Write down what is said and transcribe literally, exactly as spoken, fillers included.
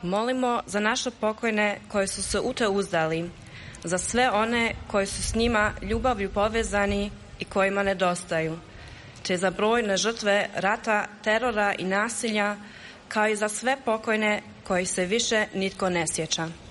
molimo za naše pokojne koji su se u to uzdali, za sve one koji su s njima ljubavlju povezani i kojima nedostaju, te za brojne žrtve rata, terora i nasilja, kao i za sve pokojne koji se više nitko ne sjeća.